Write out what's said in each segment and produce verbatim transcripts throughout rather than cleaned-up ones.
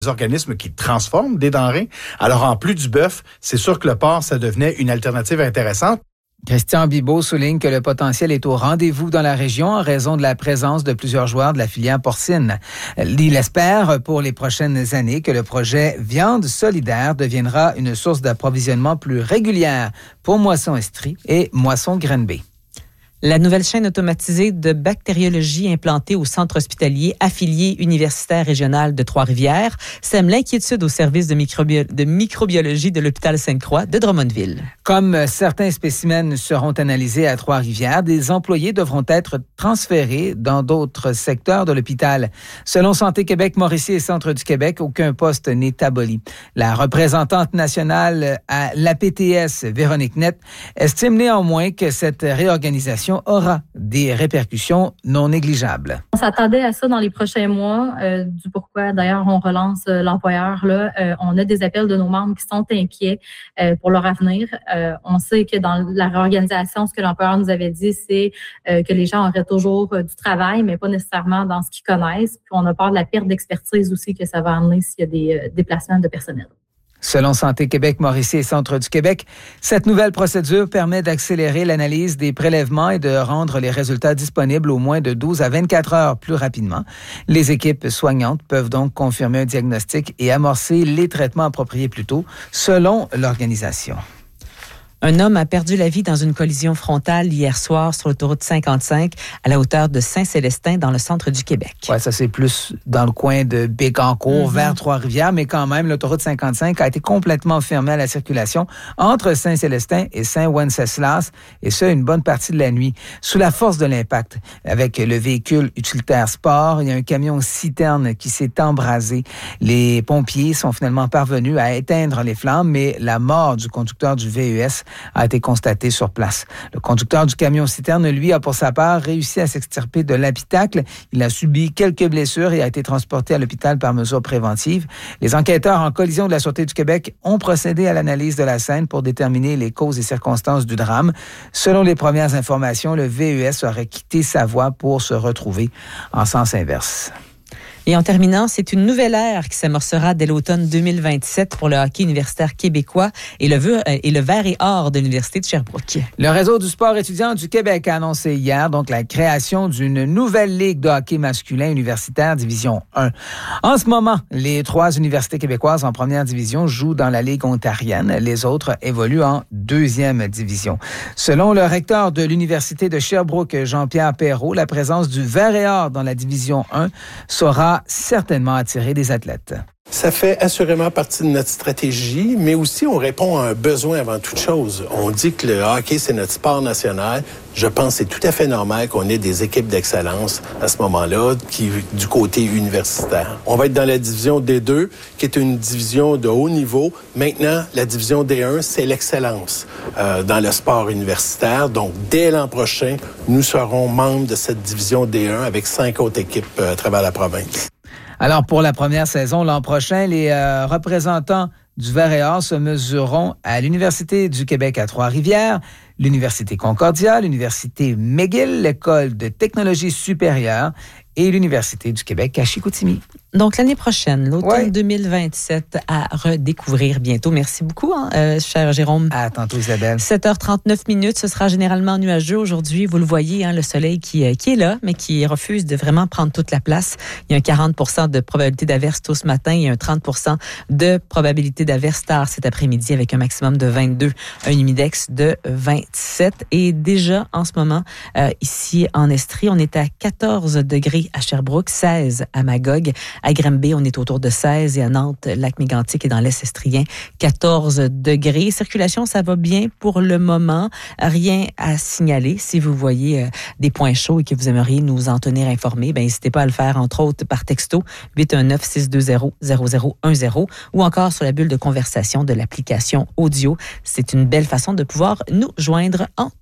des organismes qui transforment des denrées. Alors, en plus du bœuf, c'est sûr que le porc, ça devenait une alternative intéressante. Christian Bibeau souligne que le potentiel est au rendez-vous dans la région en raison de la présence de plusieurs joueurs de la filière porcine. Il espère pour les prochaines années que le projet Viande solidaire deviendra une source d'approvisionnement plus régulière pour Moisson Estrie et Moisson Grenby. La nouvelle chaîne automatisée de bactériologie implantée au centre hospitalier affilié universitaire régional de Trois-Rivières sème l'inquiétude au service de, microbi- de microbiologie de l'hôpital Sainte-Croix de Drummondville. Comme certains spécimens seront analysés à Trois-Rivières, des employés devront être transférés dans d'autres secteurs de l'hôpital. Selon Santé Québec, Mauricie et Centre du Québec, aucun poste n'est aboli. La représentante nationale à l'A P T S, Véronique Nett, estime néanmoins que cette réorganisation aura des répercussions non négligeables. On s'attendait à ça dans les prochains mois, euh, du pourquoi d'ailleurs on relance euh, l'employeur. Là, euh, on a des appels de nos membres qui sont inquiets euh, pour leur avenir. Euh, on sait que dans la réorganisation, ce que l'employeur nous avait dit, c'est euh, que les gens auraient toujours euh, du travail, mais pas nécessairement dans ce qu'ils connaissent. Puis on a peur de la perte d'expertise aussi que ça va amener s'il y a des euh, déplacements de personnel. Selon Santé Québec, Mauricie et Centre du Québec, cette nouvelle procédure permet d'accélérer l'analyse des prélèvements et de rendre les résultats disponibles au moins de douze à vingt-quatre heures plus rapidement. Les équipes soignantes peuvent donc confirmer un diagnostic et amorcer les traitements appropriés plus tôt, selon l'organisation. Un homme a perdu la vie dans une collision frontale hier soir sur l'autoroute cinquante-cinq à la hauteur de Saint-Célestin dans le centre du Québec. Oui, ça c'est plus dans le coin de Bécancour, mm-hmm. vers Trois-Rivières, mais quand même, l'autoroute cinquante-cinq a été complètement fermée à la circulation entre Saint-Célestin et Saint-Wenceslas, et ce, une bonne partie de la nuit. Sous la force de l'impact, avec le véhicule utilitaire sport, il y a un camion citerne qui s'est embrasé. Les pompiers sont finalement parvenus à éteindre les flammes, mais la mort du conducteur du V E S a été constaté sur place. Le conducteur du camion-citerne, lui, a pour sa part réussi à s'extirper de l'habitacle. Il a subi quelques blessures et a été transporté à l'hôpital par mesure préventive. Les enquêteurs en collision de la Sûreté du Québec ont procédé à l'analyse de la scène pour déterminer les causes et circonstances du drame. Selon les premières informations, le V E S aurait quitté sa voie pour se retrouver en sens inverse. Et en terminant, c'est une nouvelle ère qui s'amorcera dès l'automne deux mille vingt-sept pour le hockey universitaire québécois et le, veu, et le vert et or de l'Université de Sherbrooke. Le Réseau du sport étudiant du Québec a annoncé hier donc la création d'une nouvelle ligue de hockey masculin universitaire Division un. En ce moment, les trois universités québécoises en première division jouent dans la Ligue ontarienne. Les autres évoluent en deuxième division. Selon le recteur de l'Université de Sherbrooke, Jean-Pierre Perrault, la présence du vert et or dans la Division un sera certainement attirer des athlètes. Ça fait assurément partie de notre stratégie, mais aussi on répond à un besoin avant toute chose. On dit que le hockey, c'est notre sport national. Je pense que c'est tout à fait normal qu'on ait des équipes d'excellence à ce moment-là, qui du côté universitaire. On va être dans la division D deux, qui est une division de haut niveau. Maintenant, la division D un, c'est l'excellence euh, dans le sport universitaire. Donc, dès l'an prochain, nous serons membres de cette division D un avec cinq autres équipes euh, à travers la province. Alors, pour la première saison, l'an prochain, les euh, représentants du vert et or se mesureront à l'Université du Québec à Trois-Rivières, l'Université Concordia, l'Université McGill, l'École de technologie supérieure et l'Université du Québec à Chicoutimi. Donc, l'année prochaine, l'automne ouais. deux mille vingt-sept, à redécouvrir bientôt. Merci beaucoup, hein, euh, cher Jérôme. À tantôt, Isabelle. sept heures trente-neuf minutes, ce sera généralement nuageux aujourd'hui. Vous le voyez, hein, le soleil qui, euh, qui est là, mais qui refuse de vraiment prendre toute la place. Il y a un quarante pour cent de probabilité d'averse tôt ce matin et un trente pour cent de probabilité d'averse tard cet après-midi avec un maximum de vingt-deux, un humidex de vingt-sept. Et déjà, en ce moment, euh, ici en Estrie, on est à quatorze degrés à Sherbrooke, seize à Magog. À Granby, on est autour de seize et à Nantes, Lac-Mégantic et dans l'Est estrien, quatorze degrés. Circulation, ça va bien pour le moment. Rien à signaler. Si vous voyez euh, des points chauds et que vous aimeriez nous en tenir informés, ben n'hésitez pas à le faire, entre autres, par texto huit un neuf, six deux zéro, zéro zéro un zéro ou encore sur la bulle de conversation de l'application audio. C'est une belle façon de pouvoir nous joindre en tout temps.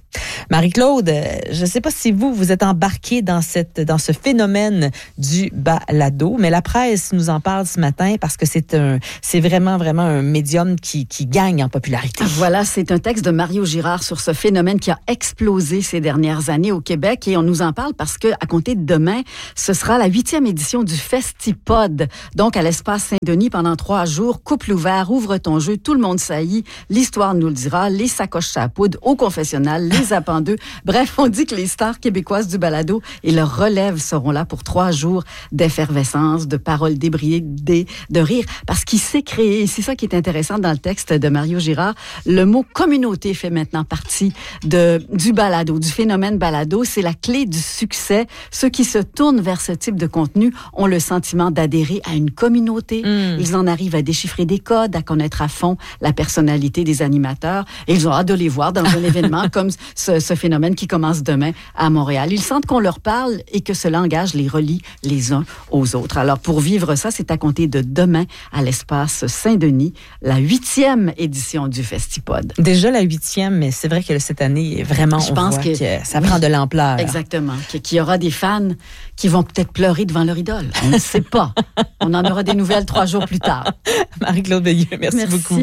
Marie-Claude, je ne sais pas si vous, vous êtes embarquée dans, cette, dans ce phénomène du balado, mais la presse nous en parle ce matin parce que c'est, un, c'est vraiment, vraiment un médium qui, qui gagne en popularité. Voilà, c'est un texte de Mario Girard sur ce phénomène qui a explosé ces dernières années au Québec et on nous en parle parce que à compter de demain, ce sera la huitième édition du Festipod, donc à l'espace Saint-Denis pendant trois jours. Couple ouvert, ouvre ton jeu, tout le monde saillit, l'histoire nous le dira, les sacoches à poudre au confessionnal, les appendeux. Bref, on dit que les stars québécoises du balado et leur relève seront là pour trois jours d'effervescence, de paroles débridées, de rire, parce qu'il s'est créé, et c'est ça qui est intéressant dans le texte de Mario Girard, le mot communauté fait maintenant partie de, du balado, du phénomène balado. C'est la clé du succès. Ceux qui se tournent vers ce type de contenu ont le sentiment d'adhérer à une communauté. Mm. Ils en arrivent à déchiffrer des codes, à connaître à fond la personnalité des animateurs, et ils ont hâte de les voir dans un événement comme ce, ce phénomène qui commence demain à Montréal. Ils sentent qu'on leur parle et que ce langage les relie les uns aux autres. Alors, pour vivre ça, c'est à compter de demain à l'espace Saint-Denis, la huitième édition du Festipod. Déjà la huitième, mais c'est vrai que cette année, vraiment, Je on pense voit que, que ça oui, prend de l'ampleur. Exactement. Qu'il y aura des fans qui vont peut-être pleurer devant leur idole. On ne sait pas. On en aura des nouvelles trois jours plus tard. Marie-Claude Veilleux, merci, merci beaucoup.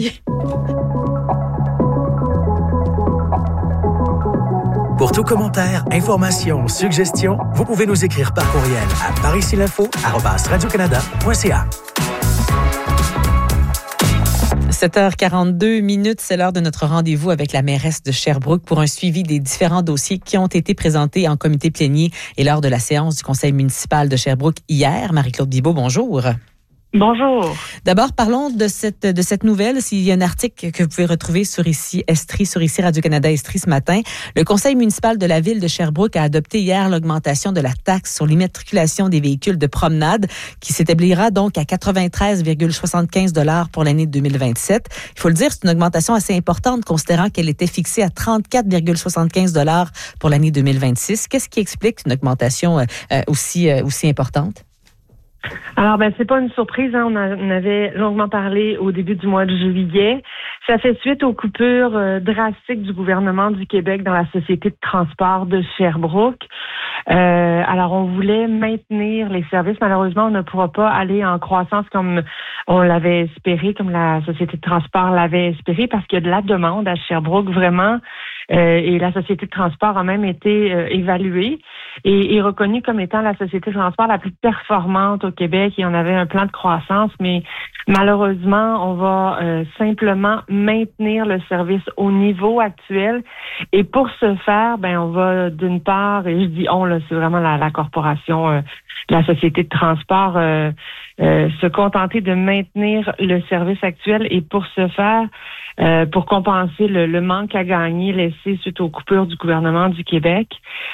Pour tout commentaire, information ou suggestion, vous pouvez nous écrire par courriel à paricilinfo arobase radiocanada point c a. sept heures quarante-deux minutes, c'est l'heure de notre rendez-vous avec la mairesse de Sherbrooke pour un suivi des différents dossiers qui ont été présentés en comité plénier et lors de la séance du conseil municipal de Sherbrooke hier. Marie-Claude Bibeau, bonjour. Bonjour. D'abord, parlons de cette, de cette nouvelle. S'il y a un article que vous pouvez retrouver sur ici Estrie, sur ici Radio-Canada Estrie ce matin. Le conseil municipal de la ville de Sherbrooke a adopté hier l'augmentation de la taxe sur l'immatriculation des véhicules de promenade qui s'établira donc à quatre-vingt-treize virgule soixante-quinze dollars pour l'année deux mille vingt-sept. Il faut le dire, c'est une augmentation assez importante considérant qu'elle était fixée à trente-quatre virgule soixante-quinze dollars pour l'année deux mille vingt-six. Qu'est-ce qui explique une augmentation euh, aussi, euh, aussi importante? Alors, ben, c'est pas une surprise, hein. On, a, on avait longuement parlé au début du mois de juillet. Ça fait suite aux coupures euh, drastiques du gouvernement du Québec dans la société de transport de Sherbrooke. Euh, alors, on voulait maintenir les services. Malheureusement, on ne pourra pas aller en croissance comme on l'avait espéré, comme la société de transport l'avait espéré, parce qu'il y a de la demande à Sherbrooke, vraiment. Euh, et la société de transport a même été euh, évaluée et, et reconnue comme étant la société de transport la plus performante au Québec. Et on avait un plan de croissance, mais malheureusement, on va euh, simplement maintenir le service au niveau actuel. Et pour ce faire, ben on va d'une part, et je dis on, là, c'est vraiment la, la corporation, euh, la société de transport, euh, euh, se contenter de maintenir le service actuel. Et pour ce faire, Euh, pour compenser le, le manque à gagner laissé suite aux coupures du gouvernement du Québec.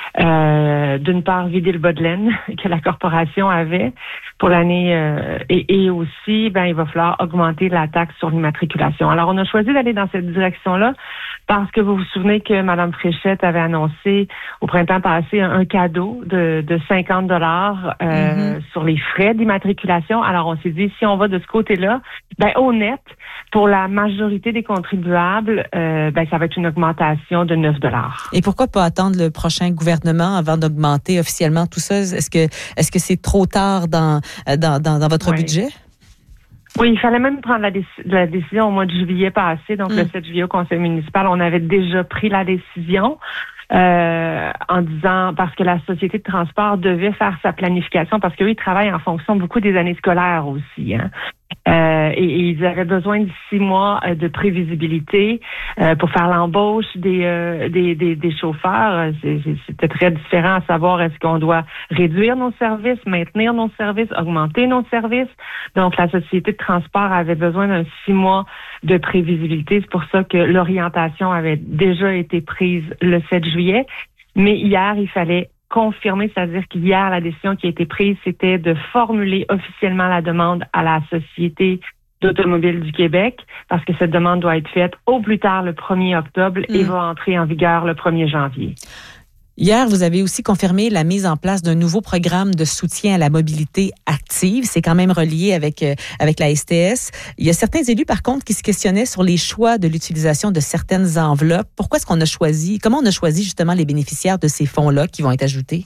Euh, d'une part, vider le bas de laine que la corporation avait pour l'année euh, et, et aussi, ben il va falloir augmenter la taxe sur l'immatriculation. Alors, on a choisi d'aller dans cette direction-là parce que vous vous souvenez que Mme Fréchette avait annoncé au printemps passé un, un cadeau de, de cinquante dollars euh, mm-hmm. sur les frais d'immatriculation. Alors, on s'est dit, si on va de ce côté-là, ben honnête, pour la majorité des contribuables, euh, ben ça va être une augmentation de neuf dollars. Et pourquoi pas attendre le prochain gouvernement avant d'augmenter officiellement tout ça? Est-ce que est-ce que c'est trop tard dans dans dans, dans votre oui. budget? Oui, il fallait même prendre la, déc- la décision au mois de juillet passé, donc mm. le sept juillet au conseil municipal, on avait déjà pris la décision. Euh, en disant, parce que la société de transport devait faire sa planification, parce qu'eux, ils travaillent en fonction beaucoup des années scolaires aussi, hein. Euh, et, et ils avaient besoin de six mois euh, de prévisibilité euh, pour faire l'embauche des, euh, des, des, des chauffeurs. C'est, c'est, c'était très différent à savoir est-ce qu'on doit réduire nos services, maintenir nos services, augmenter nos services. Donc, la société de transport avait besoin d'un six mois de prévisibilité. C'est pour ça que l'orientation avait déjà été prise le sept juillet. Mais hier, il fallait confirmer, c'est-à-dire qu'hier, la décision qui a été prise, c'était de formuler officiellement la demande à la Société d'automobile du Québec, parce que cette demande doit être faite au plus tard le premier octobre mmh. et va entrer en vigueur le premier janvier. Hier, vous avez aussi confirmé la mise en place d'un nouveau programme de soutien à la mobilité active. C'est quand même relié avec euh, avec la S T S. Il y a certains élus, par contre, qui se questionnaient sur les choix de l'utilisation de certaines enveloppes. Pourquoi est-ce qu'on a choisi, comment on a choisi justement les bénéficiaires de ces fonds-là qui vont être ajoutés?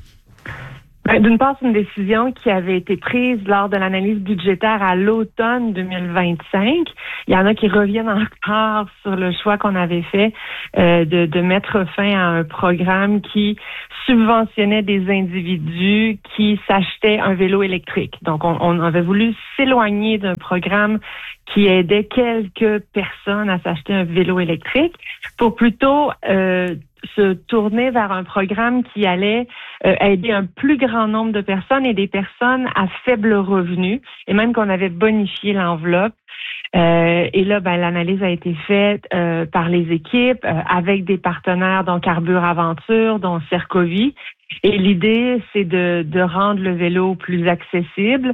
D'une part, c'est une décision qui avait été prise lors de l'analyse budgétaire à l'automne deux mille vingt-cinq. Il y en a qui reviennent encore sur le choix qu'on avait fait euh, de, de mettre fin à un programme qui subventionnait des individus qui s'achetaient un vélo électrique. Donc, on, on avait voulu s'éloigner d'un programme qui aidait quelques personnes à s'acheter un vélo électrique pour plutôt euh, se tourner vers un programme qui allait euh, aider un plus grand nombre de personnes et des personnes à faible revenu, et même qu'on avait bonifié l'enveloppe. Euh, et là, ben, l'analyse a été faite euh, par les équipes euh, avec des partenaires dont Carbure Aventure, dont Sercovie. Et l'idée, c'est de, de rendre le vélo plus accessible,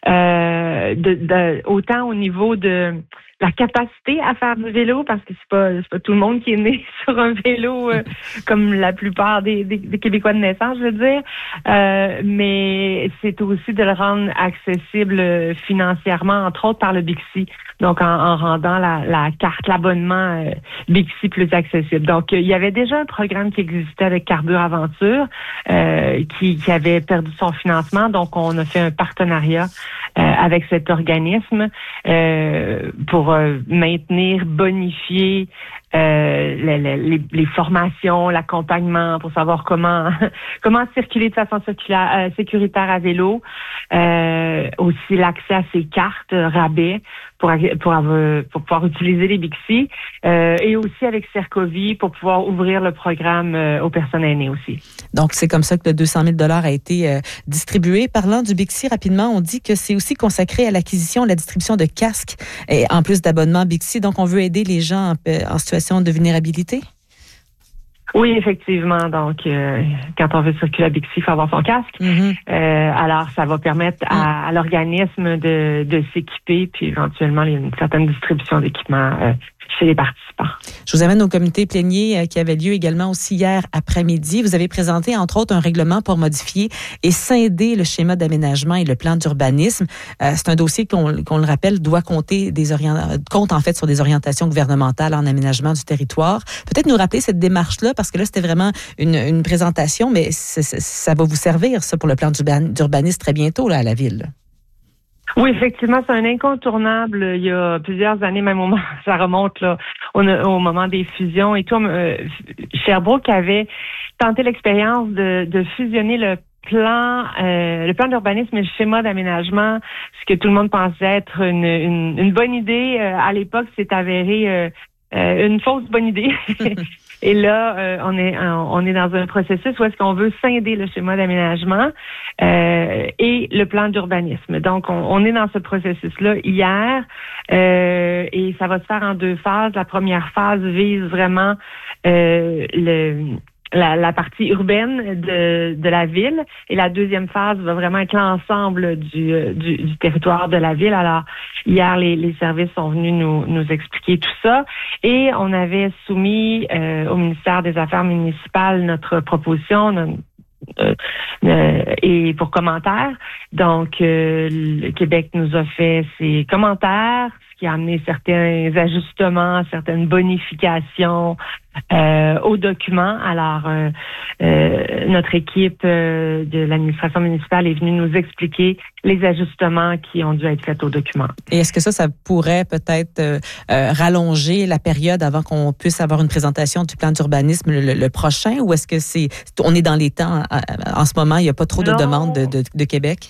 euh, de, de, autant au niveau de la capacité à faire du vélo, parce que c'est pas c'est pas tout le monde qui est né sur un vélo euh, comme la plupart des, des, des Québécois de naissance, je veux dire. Euh, mais c'est aussi de le rendre accessible financièrement, entre autres par le Bixi. Donc, en, en rendant la, la carte, l'abonnement euh, Bixi plus accessible. Donc, il y avait déjà un programme qui existait avec Carbure Aventure euh, qui, qui avait perdu son financement. Donc, on a fait un partenariat euh, avec cet organisme euh, pour euh, maintenir, bonifier euh, les, les, les formations, l'accompagnement pour savoir comment comment circuler de façon circulaire, euh, sécuritaire à vélo. Euh, aussi l'accès à ces cartes euh, rabais pour pour avoir, pour pouvoir utiliser les Bixi euh, et aussi avec Sercovie pour pouvoir ouvrir le programme euh, aux personnes aînées aussi. Donc c'est comme ça que le deux cent mille dollars a été euh, distribué. Parlant du Bixi rapidement, on dit que c'est aussi consacré à l'acquisition, la distribution de casques et en plus d'abonnements Bixi. Donc on veut aider les gens en, en situation de vulnérabilité. Oui, effectivement. Donc, euh, quand on veut circuler à Bixi, il faut avoir son casque. Mm-hmm. Euh, alors, ça va permettre à, à l'organisme de, de s'équiper, puis éventuellement, il y a une certaine distribution d'équipements euh, chez les participants. Je vous amène au comité plénier euh, qui avait lieu également aussi hier après-midi. Vous avez présenté, entre autres, un règlement pour modifier et scinder le schéma d'aménagement et le plan d'urbanisme. Euh, c'est un dossier qu'on, qu'on le rappelle, doit compter des orient... compte en fait sur des orientations gouvernementales en aménagement du territoire. Peut-être nous rappeler cette démarche-là, parce que là, c'était vraiment une, une présentation, mais c'est, c'est, ça va vous servir, ça, pour le plan d'urbanisme très bientôt, là, à la Ville. Oui, effectivement, c'est un incontournable. Il y a plusieurs années, même au moment, ça remonte là, au, au moment des fusions et tout. Euh, Sherbrooke avait tenté l'expérience de, de fusionner le plan, euh, le plan d'urbanisme et le schéma d'aménagement, ce que tout le monde pensait être une, une, une bonne idée. Euh, à l'époque, c'est avéré euh, euh, une fausse bonne idée. Et là, euh, on est on est dans un processus où est-ce qu'on veut scinder le schéma d'aménagement euh, et le plan d'urbanisme. Donc, on, on est dans ce processus-là hier euh, et ça va se faire en deux phases. La première phase vise vraiment euh, le La, la partie urbaine de, de la ville, et la deuxième phase va vraiment être l'ensemble du, du, du territoire de la ville. Alors, hier, les, les services sont venus nous, nous expliquer tout ça, et on avait soumis euh, au ministère des Affaires municipales notre proposition, notre, Euh, euh, et pour commentaires. Donc, euh, le Québec nous a fait ses commentaires, ce qui a amené certains ajustements, certaines bonifications euh, aux documents. Alors, euh, euh, notre équipe euh, de l'administration municipale est venue nous expliquer les ajustements qui ont dû être faits aux documents. Et est-ce que ça, ça pourrait peut-être euh, euh, rallonger la période avant qu'on puisse avoir une présentation du plan d'urbanisme le, le prochain, ou est-ce que c'est on est dans les temps en, en ce moment, il n'y a pas trop de non. demandes de, de, de Québec?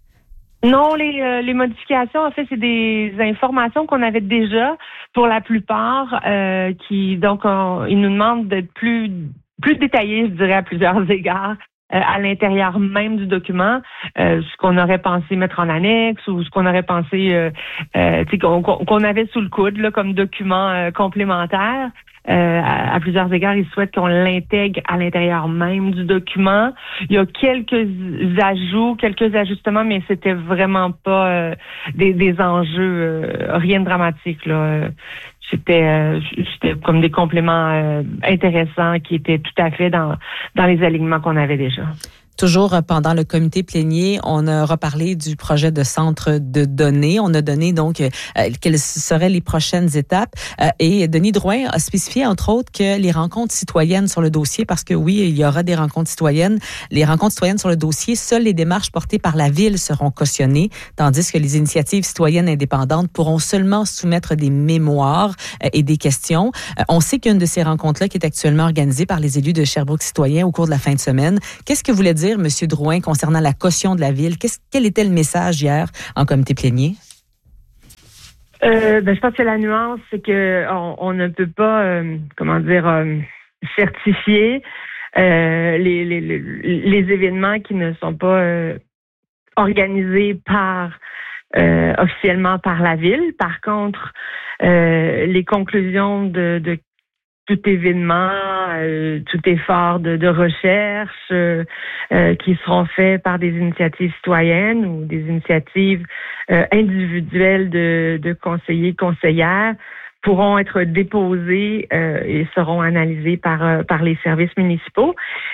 Non, les, euh, les modifications, en fait, c'est des informations qu'on avait déjà pour la plupart, euh, qui donc on, ils nous demandent d'être plus plus détaillés, je dirais, à plusieurs égards. Euh, à l'intérieur même du document, euh, ce qu'on aurait pensé mettre en annexe ou ce qu'on aurait pensé euh, euh, qu'on, qu'on avait sous le coude là, comme document euh, complémentaire. Euh, à, à plusieurs égards, ils souhaitent qu'on l'intègre à l'intérieur même du document. Il y a quelques ajouts, quelques ajustements, mais c'était vraiment pas euh, des, des enjeux, euh, rien de dramatique, là. C'était, euh, c'était comme des compléments euh, intéressants qui étaient tout à fait dans, dans les alignements qu'on avait déjà. Toujours pendant le comité plénier, on a reparlé du projet de centre de données. On a donné donc euh, quelles seraient les prochaines étapes. Euh, et Denis Drouin a spécifié, entre autres, que les rencontres citoyennes sur le dossier, parce que oui, il y aura des rencontres citoyennes. Les rencontres citoyennes sur le dossier, seules les démarches portées par la Ville seront cautionnées, tandis que les initiatives citoyennes indépendantes pourront seulement soumettre des mémoires euh, et des questions. Euh, on sait qu'une de ces rencontres-là, qui est actuellement organisée par les élus de Sherbrooke citoyens au cours de la fin de semaine, qu'est-ce que voulait dire M. Drouin, concernant la caution de la Ville? Qu'est-ce, quel était le message hier en comité plénier? Euh, ben, je pense que la nuance, c'est que on, on ne peut pas, euh, comment dire, euh, certifier euh, les, les, les, les événements qui ne sont pas euh, organisés par euh, officiellement par la Ville. Par contre, euh, les conclusions de, de tout événement, euh, tout effort de, de recherche euh, euh, qui seront faits par des initiatives citoyennes ou des initiatives euh, individuelles de, de conseillers, conseillères pourront être déposées euh, et seront analysées par euh, par les services municipaux.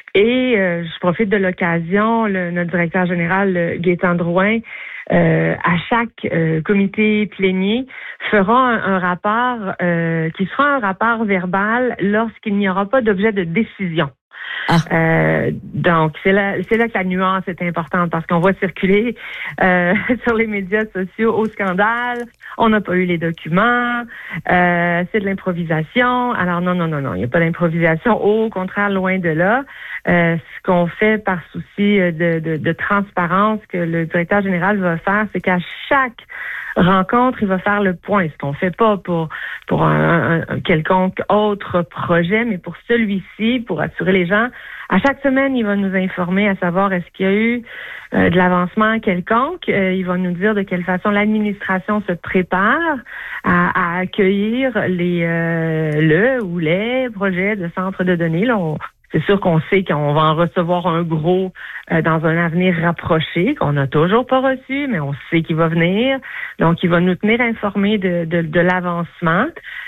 Et euh, je profite de l'occasion, le, notre directeur général, Gaétan Drouin, Euh, à chaque euh, comité plénier, fera un, un rapport euh, qui sera un rapport verbal lorsqu'il n'y aura pas d'objet de décision. Ah. Euh, donc, c'est là, c'est là que la nuance est importante parce qu'on voit circuler euh, sur les médias sociaux au scandale. On n'a pas eu les documents. Euh, c'est de l'improvisation. Alors non, non, non, non, il n'y a pas d'improvisation. Au contraire, loin de là. Euh, ce qu'on fait par souci de, de, de transparence que le directeur général va faire, c'est qu'à chaque rencontre, il va faire le point. Ce qu'on fait pas pour pour un, un quelconque autre projet, mais pour celui-ci, pour assurer les gens. À chaque semaine, il va nous informer à savoir est-ce qu'il y a eu euh, de l'avancement quelconque. Euh, il va nous dire de quelle façon l'administration se prépare à, à accueillir les euh, le ou les projets de centre de données. Là, on, c'est sûr qu'on sait qu'on va en recevoir un gros euh, dans un avenir rapproché, qu'on n'a toujours pas reçu, mais on sait qu'il va venir. Donc, il va nous tenir informés de, de, de l'avancement.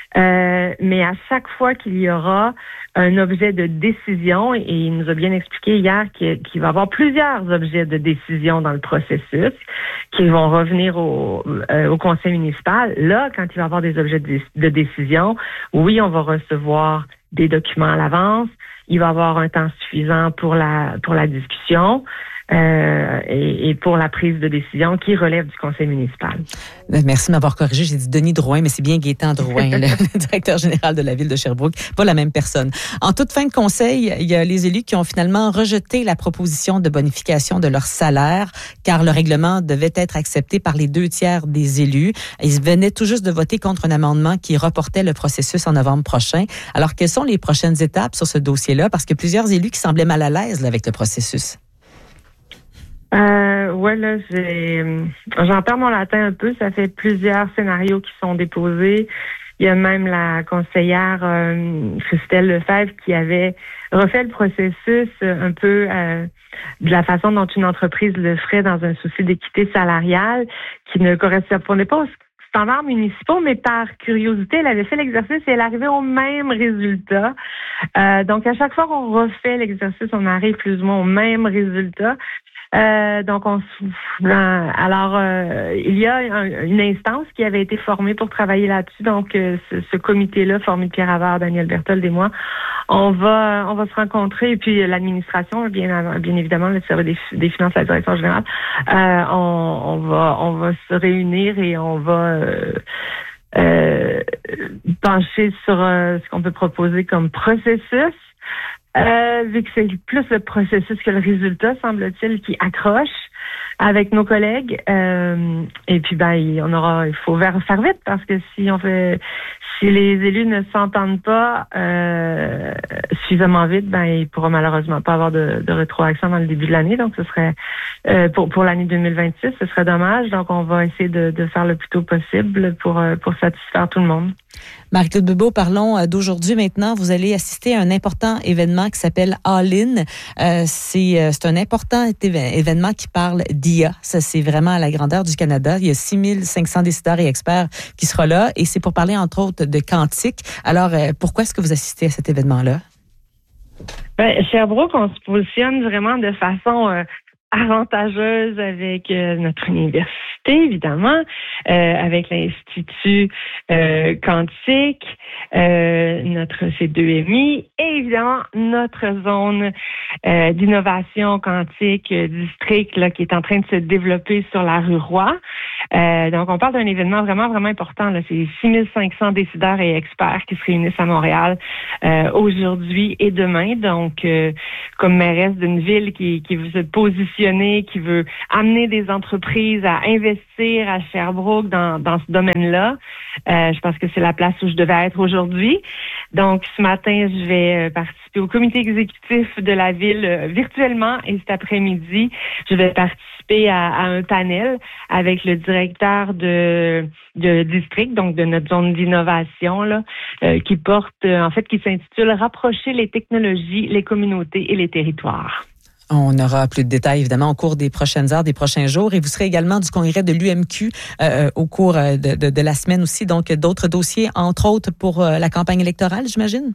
Euh, mais à chaque fois qu'il y aura un objet de décision, et il nous a bien expliqué hier qu'il, qu'il va y avoir plusieurs objets de décision dans le processus qui vont revenir au, euh, au conseil municipal. Là, quand il va y avoir des objets de, de décision, oui, on va recevoir des documents à l'avance. Il va y avoir un temps suffisant pour la pour la discussion euh, et, et pour la prise de décision qui relève du conseil municipal. Merci de m'avoir corrigé. J'ai dit Denis Drouin, mais c'est bien Gaétan Drouin, le directeur général de la Ville de Sherbrooke, pas la même personne. En toute fin de conseil, il y a les élus qui ont finalement rejeté la proposition de bonification de leur salaire, car le règlement devait être accepté par les deux tiers des élus. Ils venaient tout juste de voter contre un amendement qui reportait le processus en novembre prochain. Alors, quelles sont les prochaines étapes sur ce dossier-là? Parce qu'il y a plusieurs élus qui semblaient mal à l'aise là, avec le processus. Euh, ouais, là, j'ai, j'en perds mon latin un peu. Ça fait plusieurs scénarios qui sont déposés. Il y a même la conseillère euh, Christelle Lefebvre qui avait refait le processus un peu euh, de la façon dont une entreprise le ferait dans un souci d'équité salariale qui ne correspondait pas aux standards municipaux, mais par curiosité, elle avait fait l'exercice et elle arrivait au même résultat. Euh, donc, à chaque fois qu'on refait l'exercice, on arrive plus ou moins au même résultat. Euh, donc, on alors euh, il y a un, une instance qui avait été formée pour travailler là-dessus. Donc, euh, ce, ce comité-là, formé de Pierre Havard, Daniel Berthold et moi, on va on va se rencontrer et puis l'administration, bien bien évidemment, le service des, des finances, la direction générale, euh, on, on va on va se réunir et on va euh, euh, pencher sur euh, ce qu'on peut proposer comme processus. Euh, vu que c'est plus le processus que le résultat, semble-t-il, qui accroche avec nos collègues. Euh, et puis, ben, on aura, il faut faire vite parce que si on fait, si les élus ne s'entendent pas euh, suffisamment vite, ben, il pourra malheureusement pas avoir de, de rétroaction dans le début de l'année. Donc, ce serait euh, pour pour l'année deux mille vingt-six, ce serait dommage. Donc, on va essayer de, de faire le plus tôt possible pour pour satisfaire tout le monde. Marie-Claude Bibeau, parlons d'aujourd'hui maintenant. Vous allez assister à un important événement qui s'appelle All In. Euh, c'est, euh, c'est un important éve- événement qui parle d'I A. Ça, c'est vraiment à la grandeur du Canada. Il y a six mille cinq cents décideurs et experts qui seront là et c'est pour parler, entre autres, de quantique. Alors, euh, pourquoi est-ce que vous assistez à cet événement-là? Ben, Sherbrooke, on se positionne vraiment de façon euh, avantageuse avec euh, notre université, évidemment, euh, avec l'Institut euh, quantique, euh, notre C deux M I et évidemment notre zone euh, d'innovation quantique euh, district là, qui est en train de se développer sur la rue Roy. Euh, donc, on parle d'un événement vraiment, vraiment important. Là. C'est six mille cinq cents décideurs et experts qui se réunissent à Montréal euh, aujourd'hui et demain. Donc, euh, comme mairesse d'une ville qui, qui veut se positionner, qui veut amener des entreprises à investir à Sherbrooke dans, dans ce domaine-là, euh, je pense que c'est la place où je devais être aujourd'hui. Donc, ce matin, je vais participer au comité exécutif de la ville euh, virtuellement et cet après-midi, je vais participer à, à un panel avec le directeur de, de district, donc de notre zone d'innovation, là, euh, qui porte, euh, en fait, qui s'intitule « Rapprocher les technologies, les communautés et les territoires ». On aura plus de détails, évidemment, au cours des prochaines heures, des prochains jours. Et vous serez également du congrès de l'U M Q euh, au cours de, de, de la semaine aussi. Donc, d'autres dossiers, entre autres, pour euh, la campagne électorale, j'imagine?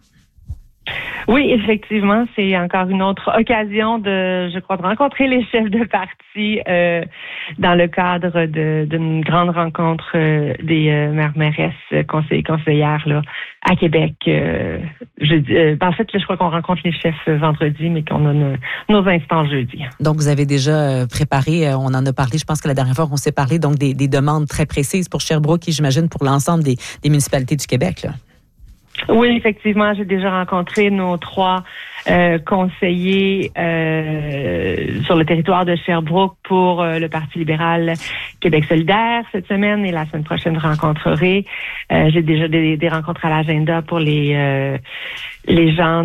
Oui, effectivement, c'est encore une autre occasion de, je crois, de rencontrer les chefs de parti euh, dans le cadre de, d'une grande rencontre euh, des euh, maires, mairesses, conseillers, conseillères là, à Québec. Euh, jeudi, euh, en fait, là, je crois qu'on rencontre les chefs vendredi, mais qu'on a nos, nos instants jeudi. Donc, vous avez déjà préparé, on en a parlé, je pense que la dernière fois qu'on s'est parlé, donc des, des demandes très précises pour Sherbrooke et j'imagine pour l'ensemble des, des municipalités du Québec, là. Oui, effectivement, j'ai déjà rencontré nos trois euh, conseillers euh, sur le territoire de Sherbrooke pour euh, le Parti libéral Québec solidaire cette semaine et la semaine prochaine, je rencontrerai. Euh, j'ai déjà des, des rencontres à l'agenda pour les euh, les gens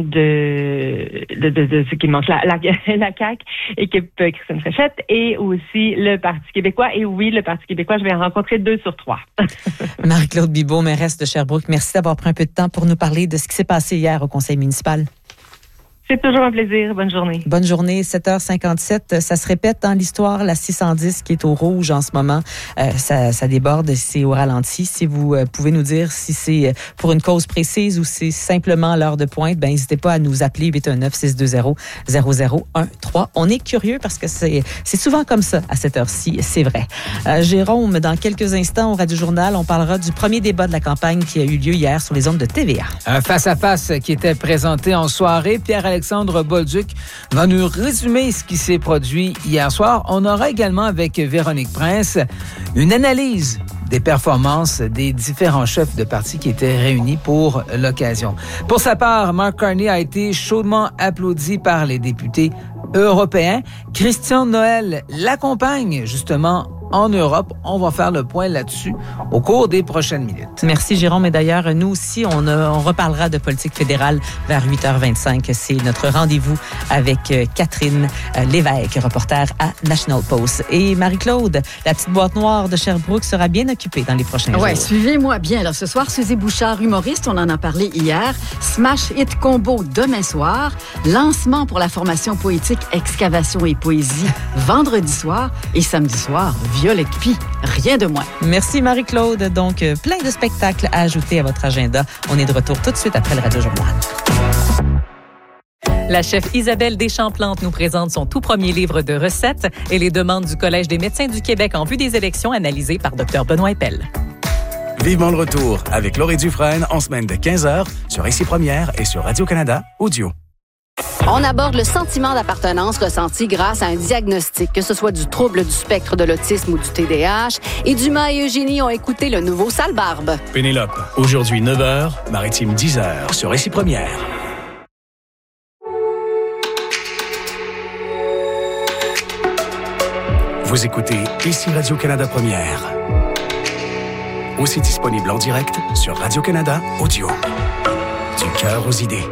de de, de, de ce qui manque, la, la, la C A Q, équipe Christine Fréchette, et aussi le Parti québécois. Et oui, le Parti québécois, je vais en rencontrer deux sur trois. Marie-Claude Bibeau, mairesse de Sherbrooke, merci d'avoir pris un peu de temps pour nous parler de ce qui s'est passé hier au conseil municipal. C'est toujours un plaisir. Bonne journée. Bonne journée. sept heures cinquante-sept. Ça se répète dans l'histoire. La six cent dix qui est au rouge en ce moment, euh, ça, ça déborde. C'est au ralenti. Si vous euh, pouvez nous dire si c'est pour une cause précise ou c'est simplement l'heure de pointe, ben n'hésitez pas à nous appeler huit un neuf, six deux zéro, zéro zéro un trois. On est curieux parce que c'est, c'est souvent comme ça à cette heure-ci. C'est vrai. Euh, Jérôme, dans quelques instants au Radio Journal, on parlera du premier débat de la campagne qui a eu lieu hier sur les ondes de T V A. Un face-à-face qui était présenté en soirée. Pierre Alexandre Bolduc va nous résumer ce qui s'est produit hier soir. On aura également avec Véronique Prince une analyse des performances des différents chefs de parti qui étaient réunis pour l'occasion. Pour sa part, Mark Carney a été chaudement applaudi par les députés européens. Christian Noël l'accompagne justement en Europe. On va faire le point là-dessus au cours des prochaines minutes. Merci Jérôme. Et d'ailleurs, nous aussi, on, a, on reparlera de politique fédérale vers huit heures vingt-cinq. C'est notre rendez-vous avec Catherine Lévesque, reporter à National Post. Et Marie-Claude, la petite boîte noire de Sherbrooke sera bien occupée dans les prochains ouais, jours. Oui, suivez-moi bien. Alors, ce soir, Suzy Bouchard, humoriste, on en a parlé hier. Smash Hit Combo demain soir. Lancement pour la formation poétique Excavation et Poésie vendredi soir. Et samedi soir, Violette Pie, rien de moins. Merci Marie-Claude. Donc, euh, plein de spectacles à ajouter à votre agenda. On est de retour tout de suite après le Radio Journal. La chef Isabelle Deschamps-Plante nous présente son tout premier livre de recettes et les demandes du Collège des médecins du Québec en vue des élections analysées par Dr Benoît Eppel. Vivement le retour avec Laurie Dufresne en semaine de quinze heures sur Ici Première et sur Radio-Canada Audio. On aborde le sentiment d'appartenance ressenti grâce à un diagnostic, que ce soit du trouble du spectre de l'autisme ou du T D A H. Et Dumas et Eugénie ont écouté le nouveau Sale Barbe. Pénélope, aujourd'hui neuf heures, Maritime dix heures sur Ici Première. Vous écoutez Ici Radio-Canada Première. Aussi disponible en direct sur Radio-Canada Audio. Du cœur aux idées.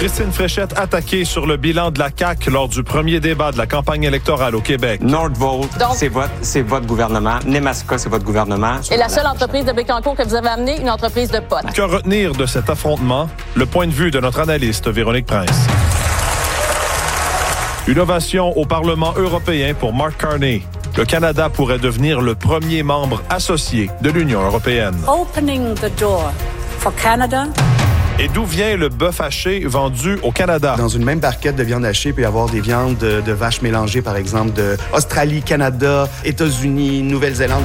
Christine Fréchette attaquée sur le bilan de la C A Q lors du premier débat de la campagne électorale au Québec. Nordvolt, c'est votre, c'est votre gouvernement. Nemaska, c'est votre gouvernement. Et la seule entreprise de Bécancour que vous avez amenée, une entreprise de potes. Que retenir de cet affrontement? Le point de vue de notre analyste Véronique Prince. Une ovation au Parlement européen pour Mark Carney. Le Canada pourrait devenir le premier membre associé de l'Union européenne. Opening the door for Canada. Et d'où vient le bœuf haché vendu au Canada? Dans une même barquette de viande hachée, il peut y avoir des viandes de, de vaches mélangées, par exemple, de Australie, Canada, États-Unis, Nouvelle-Zélande.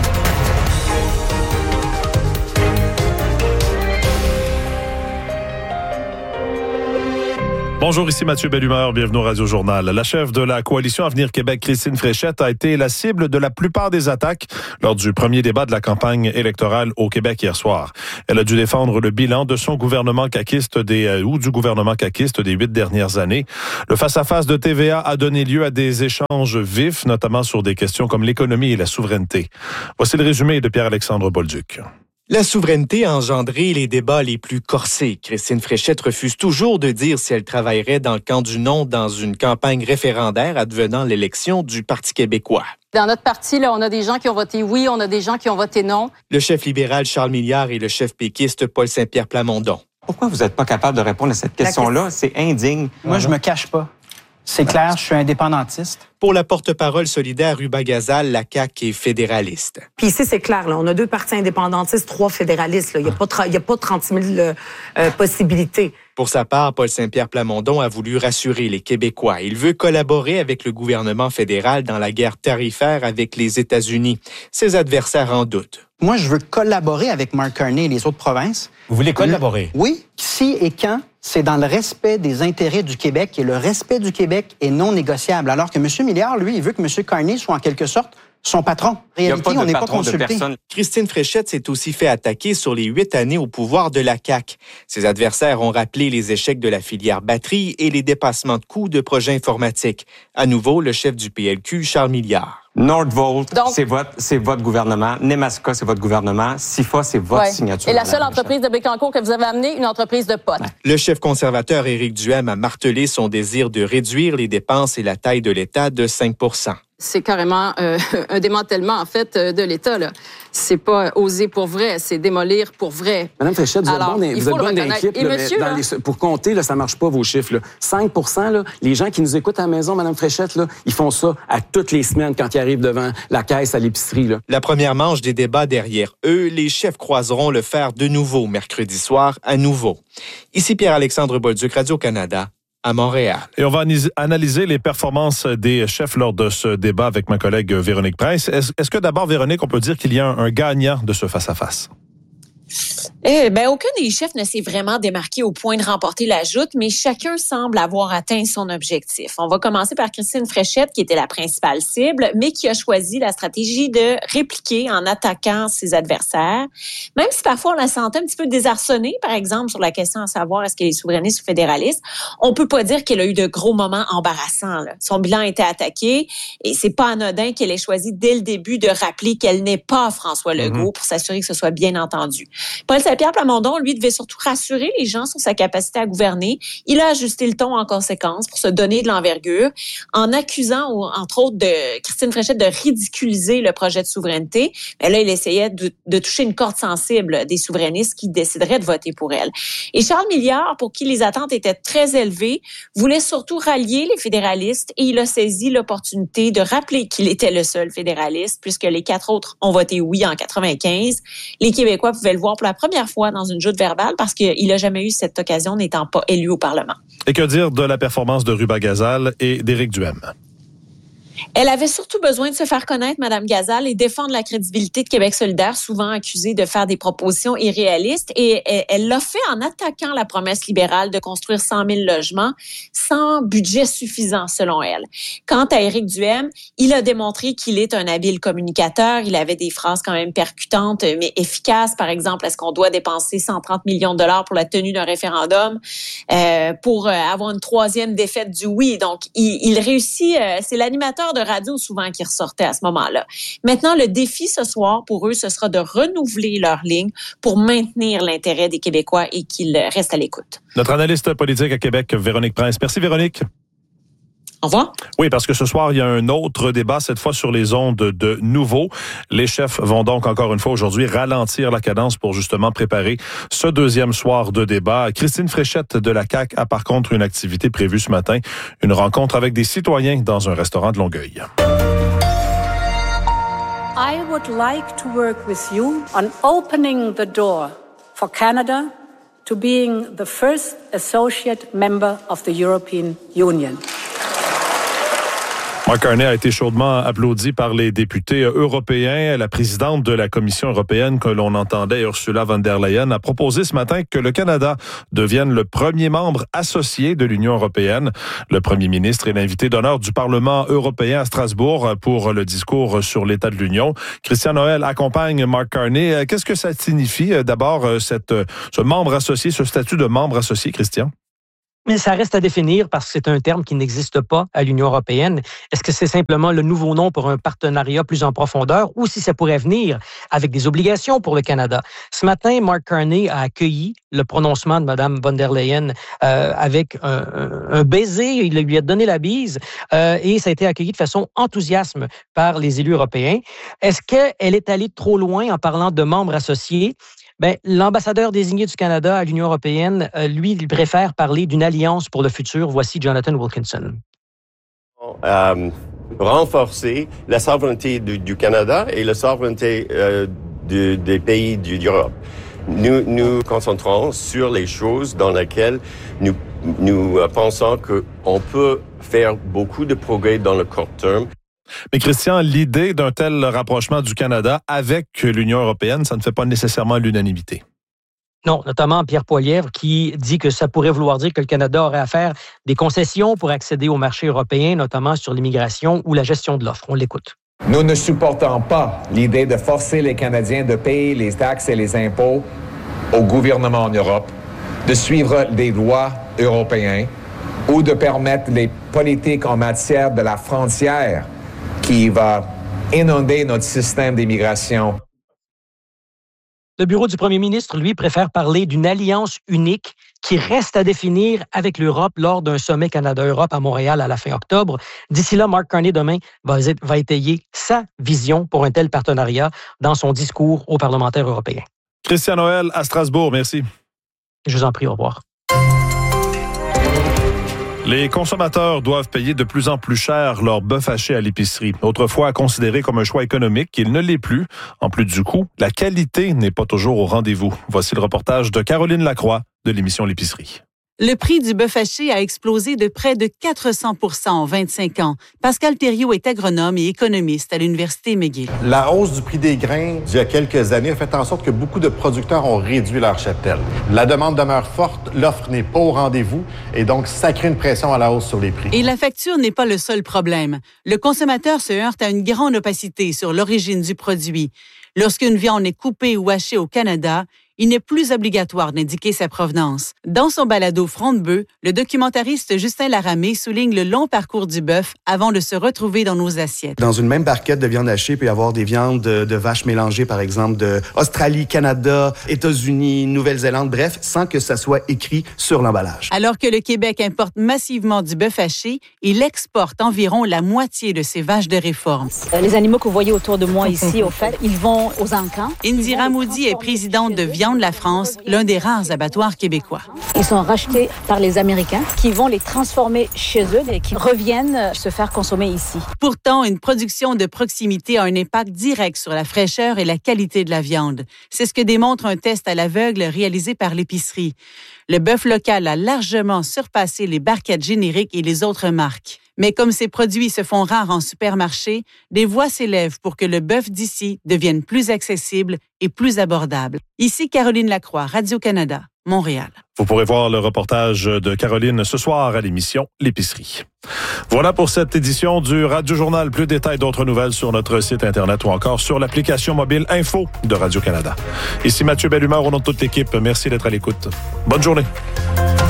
Bonjour, ici Mathieu Bellumeur, bienvenue au Radio-Journal. La chef de la coalition Avenir Québec, Christine Fréchette, a été la cible de la plupart des attaques lors du premier débat de la campagne électorale au Québec hier soir. Elle a dû défendre le bilan de son gouvernement caquiste des, euh, ou du gouvernement caquiste des huit dernières années. Le face-à-face de T V A a donné lieu à des échanges vifs, notamment sur des questions comme l'économie et la souveraineté. Voici le résumé de Pierre-Alexandre Bolduc. La souveraineté a engendré les débats les plus corsés. Christine Fréchette refuse toujours de dire si elle travaillerait dans le camp du non dans une campagne référendaire advenant l'élection du Parti québécois. Dans notre parti, là, on a des gens qui ont voté oui, on a des gens qui ont voté non. Le chef libéral Charles Milliard et le chef péquiste Paul Saint-Pierre Plamondon. Pourquoi vous n'êtes pas capable de répondre à cette question-là? C'est indigne. Moi, je me cache pas. C'est clair, je suis indépendantiste. Pour la porte-parole solidaire Ruba Gazal, la C A Q est fédéraliste. Puis ici, c'est clair, là, on a deux partis indépendantistes, trois fédéralistes. Là. Il n'y a, a pas trente mille euh, euh, possibilités. Pour sa part, Paul Saint-Pierre Plamondon a voulu rassurer les Québécois. Il veut collaborer avec le gouvernement fédéral dans la guerre tarifaire avec les États-Unis. Ses adversaires en doutent. Moi, je veux collaborer avec Mark Carney et les autres provinces. Vous voulez collaborer? Oui. Si et quand, c'est dans le respect des intérêts du Québec et le respect du Québec est non négociable. Alors que M. Milliard, lui, il veut que M. Carney soit en quelque sorte son patron. En réalité, on n'est pas consulté. Christine Fréchette s'est aussi fait attaquer sur les huit années au pouvoir de la C A Q. Ses adversaires ont rappelé les échecs de la filière batterie et les dépassements de coûts de projets informatiques. À nouveau, le chef du P L Q, Charles Milliard. Nordvolt, c'est votre, c'est votre gouvernement. Nemaska, c'est votre gouvernement. SIFA, c'est votre ouais. signature. Et la seule entreprise de Bécancour que vous avez amenée, une entreprise de potes. Ouais. Le chef conservateur Éric Duhaime a martelé son désir de réduire les dépenses et la taille de l'État de cinq pour cent. C'est carrément euh, un démantèlement, en fait, de l'État, là. C'est pas oser pour vrai, c'est démolir pour vrai. Madame Fréchette, vous Alors, êtes bonne dans l'équipe, là, monsieur, là, les, pour compter, là, ça marche pas, vos chiffres. Là. cinq pour cent, là, les gens qui nous écoutent à la maison, Madame Fréchette, là, ils font ça à toutes les semaines quand ils arrivent devant la caisse à l'épicerie. Là. La première manche des débats derrière eux, les chefs croiseront le fer de nouveau mercredi soir à nouveau. Ici Pierre-Alexandre Bolduc, Radio-Canada. À Montréal. Et on va analyser les performances des chefs lors de ce débat avec ma collègue Véronique Prince. Est-ce, est-ce que d'abord, Véronique, on peut dire qu'il y a un, un gagnant de ce face-à-face? Eh ben, aucun des chefs ne s'est vraiment démarqué au point de remporter la joute, mais chacun semble avoir atteint son objectif. On va commencer par Christine Fréchette, qui était la principale cible, mais qui a choisi la stratégie de répliquer en attaquant ses adversaires. Même si parfois on la sentait un petit peu désarçonnée, par exemple, sur la question à savoir est-ce qu'elle est souverainiste ou fédéraliste, on peut pas dire qu'elle a eu de gros moments embarrassants, là. Son bilan a été attaqué et c'est pas anodin qu'elle ait choisi dès le début de rappeler qu'elle n'est pas François Legault mm-hmm. pour s'assurer que ce soit bien entendu. Paul Saint-Pierre Plamondon, lui, devait surtout rassurer les gens sur sa capacité à gouverner. Il a ajusté le ton en conséquence pour se donner de l'envergure, en accusant, entre autres, de Christine Fréchette de ridiculiser le projet de souveraineté. Mais là, il essayait de, de toucher une corde sensible des souverainistes qui décideraient de voter pour elle. Et Charles Milliard, pour qui les attentes étaient très élevées, voulait surtout rallier les fédéralistes et il a saisi l'opportunité de rappeler qu'il était le seul fédéraliste, puisque les quatre autres ont voté oui en quatre-vingt-quinze. Les Québécois pouvaient le voir pour la première fois dans une joute verbale parce qu'il n'a jamais eu cette occasion n'étant pas élu au Parlement. Et que dire de la performance de Ruba Gazal et d'Éric Duhaime? Elle avait surtout besoin de se faire connaître, Mme Gazal, et défendre la crédibilité de Québec solidaire, souvent accusée de faire des propositions irréalistes. Et elle l'a fait en attaquant la promesse libérale de construire cent mille logements sans budget suffisant, selon elle. Quant à Éric Duhaime, il a démontré qu'il est un habile communicateur. Il avait des phrases quand même percutantes, mais efficaces. Par exemple, est-ce qu'on doit dépenser cent trente millions de dollars pour la tenue d'un référendum euh, pour euh, avoir une troisième défaite du oui? Donc, il, il réussit. Euh, c'est l'animateur heures de radio souvent qui ressortaient à ce moment-là. Maintenant, le défi ce soir, pour eux, ce sera de renouveler leur ligne pour maintenir l'intérêt des Québécois et qu'ils restent à l'écoute. Notre analyste politique à Québec, Véronique Prince. Merci, Véronique. Au revoir. Oui, parce que ce soir, il y a un autre débat, cette fois sur les ondes de Nouveau. Les chefs vont donc encore une fois aujourd'hui ralentir la cadence pour justement préparer ce deuxième soir de débat. Christine Fréchette de la C A Q a par contre une activité prévue ce matin, une rencontre avec des citoyens dans un restaurant de Longueuil. I would like to work with you on opening the door for Canada to being the first associate member of the European Union. Mark Carney a été chaudement applaudi par les députés européens. La présidente de la Commission européenne que l'on entendait, Ursula von der Leyen, a proposé ce matin que le Canada devienne le premier membre associé de l'Union européenne. Le premier ministre est l'invité d'honneur du Parlement européen à Strasbourg pour le discours sur l'état de l'Union. Christian Noël accompagne Mark Carney. Qu'est-ce que ça signifie d'abord cette, ce membre associé, ce statut de membre associé, Christian? Mais ça reste à définir parce que c'est un terme qui n'existe pas à l'Union européenne. Est-ce que c'est simplement le nouveau nom pour un partenariat plus en profondeur ou si ça pourrait venir avec des obligations pour le Canada? Ce matin, Mark Carney a accueilli le prononcement de Mme von der Leyen euh, avec un, un baiser. Il lui a donné la bise euh, et ça a été accueilli de façon enthousiaste par les élus européens. Est-ce qu'elle est allée trop loin en parlant de membres associés? Ben, l'ambassadeur désigné du Canada à l'Union européenne, euh, lui, il préfère parler d'une alliance pour le futur. Voici Jonathan Wilkinson. Euh, renforcer la souveraineté du, du Canada et la souveraineté euh, de, des pays d'Europe. Nous nous concentrons sur les choses dans lesquelles nous, nous pensons qu'on peut faire beaucoup de progrès dans le court terme. Mais Christian, l'idée d'un tel rapprochement du Canada avec l'Union européenne, ça ne fait pas nécessairement l'unanimité. Non, notamment Pierre Poilievre qui dit que ça pourrait vouloir dire que le Canada aurait à faire des concessions pour accéder au marché européen, notamment sur l'immigration ou la gestion de l'offre. On l'écoute. Nous ne supportons pas l'idée de forcer les Canadiens de payer les taxes et les impôts au gouvernement en Europe, de suivre des lois européennes ou de permettre les politiques en matière de la frontière qui va inonder notre système d'immigration. Le bureau du premier ministre, lui, préfère parler d'une alliance unique qui reste à définir avec l'Europe lors d'un sommet Canada-Europe à Montréal à la fin octobre. D'ici là, Mark Carney, demain, va, va étayer sa vision pour un tel partenariat dans son discours aux parlementaires européens. Christian Noël à Strasbourg, merci. Je vous en prie, au revoir. Les consommateurs doivent payer de plus en plus cher leur bœuf haché à l'épicerie. Autrefois considéré comme un choix économique, il ne l'est plus. En plus du coût, la qualité n'est pas toujours au rendez-vous. Voici le reportage de Caroline Lacroix de l'émission L'Épicerie. Le prix du bœuf haché a explosé de près de quatre cents pour cent en vingt-cinq ans. Pascal Thériault est agronome et économiste à l'Université McGill. La hausse du prix des grains d'il y a quelques années a fait en sorte que beaucoup de producteurs ont réduit leur cheptel. La demande demeure forte, l'offre n'est pas au rendez-vous et donc ça crée une pression à la hausse sur les prix. Et la facture n'est pas le seul problème. Le consommateur se heurte à une grande opacité sur l'origine du produit. Lorsqu'une viande est coupée ou hachée au Canada, il n'est plus obligatoire d'indiquer sa provenance. Dans son balado Front de bœuf, le documentariste Justin Laramé souligne le long parcours du bœuf avant de se retrouver dans nos assiettes. Dans une même barquette de viande hachée, il peut y avoir des viandes de, de vaches mélangées, par exemple, de Australie, Canada, États-Unis, Nouvelle-Zélande, bref, sans que ça soit écrit sur l'emballage. Alors que le Québec importe massivement du bœuf haché, il exporte environ la moitié de ses vaches de réforme. Les animaux que vous voyez autour de moi ici, au fait, ils vont aux encans. Indira Moudi est présidente de Viande de la France, l'un des rares abattoirs québécois. Ils sont rachetés par les Américains qui vont les transformer chez eux et qui reviennent se faire consommer ici. Pourtant, une production de proximité a un impact direct sur la fraîcheur et la qualité de la viande. C'est ce que démontre un test à l'aveugle réalisé par l'épicerie. Le bœuf local a largement surpassé les barquettes génériques et les autres marques. Mais comme ces produits se font rares en supermarché, des voix s'élèvent pour que le bœuf d'ici devienne plus accessible et plus abordable. Ici Caroline Lacroix, Radio-Canada, Montréal. Vous pourrez voir le reportage de Caroline ce soir à l'émission L'Épicerie. Voilà pour cette édition du Radio Journal. Plus de détails, d'autres nouvelles sur notre site Internet ou encore sur l'application mobile Info de Radio-Canada. Ici Mathieu Bellumeur au nom de toute l'équipe. Merci d'être à l'écoute. Bonne journée.